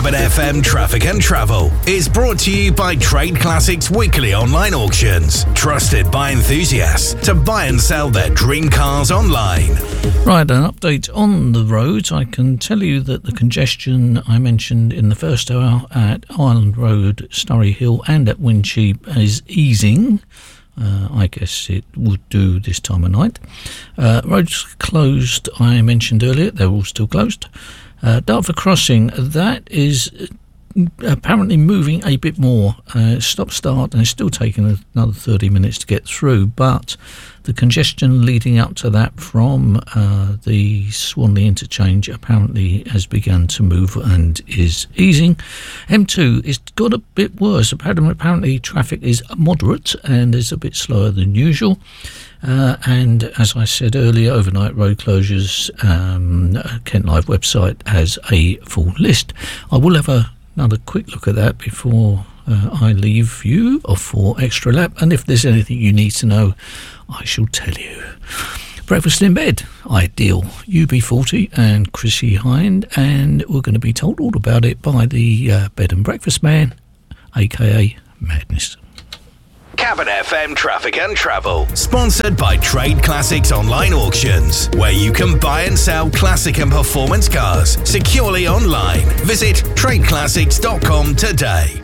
Cabot FM Traffic and Travel is brought to you by Trade Classics Weekly Online Auctions, trusted by enthusiasts to buy and sell their dream cars online. Right, an update on the roads. I can tell you that the congestion I mentioned in the first hour at Ireland Road, Surrey Hill and at Wincheap is easing. I guess it would do this time of night. Roads closed, I mentioned earlier, they're all still closed. Dartford Crossing, that is apparently moving a bit more. Stop-start, and it's still taking another 30 minutes to get through, but the congestion leading up to that from the Swanley interchange apparently has begun to move and is easing. M2 has got a bit worse. Apparently traffic is moderate and is a bit slower than usual. And as I said earlier, overnight road closures, Kent Live website has a full list. I will have another quick look at that before I leave you for Extra Lap, and if there's anything you need to know, I shall tell you. Breakfast in Bed, Ideal, UB40 and Chrissy Hind, and we're going to be told all about it by the Bed and Breakfast Man, aka Madness. Cabot FM Traffic and Travel, sponsored by Trade Classics Online Auctions, where you can buy and sell classic and performance cars securely online. Visit tradeclassics.com today.